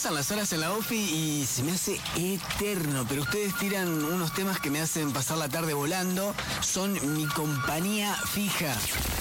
pasan las horas en la OFI y se me hace eterno, pero ustedes tiran unos temas que me hacen pasar la tarde volando. Son mi compañía fija.